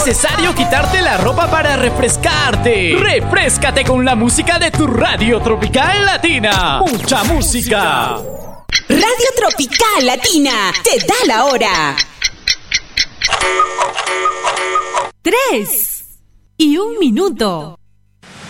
necesario quitarte la ropa para refrescarte. Refréscate con la música de tu Radio Tropical Latina. Mucha música. Radio Tropical Latina te da la hora. 3:01.